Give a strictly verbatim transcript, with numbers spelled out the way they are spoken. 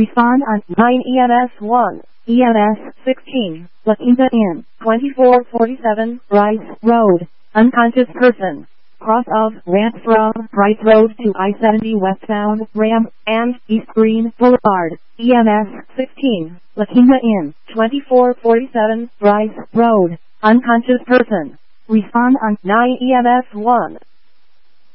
Respond on nine E M S one, E M S sixteen, La Quinta Inn, twenty-four forty-seven Rice Road. Unconscious person. Cross of ramp from Rice Road to I seventy westbound ramp and East Green Boulevard. E M S sixteen, La Quinta Inn, twenty-four forty-seven Rice Road. Unconscious person. Respond on nine E M S one.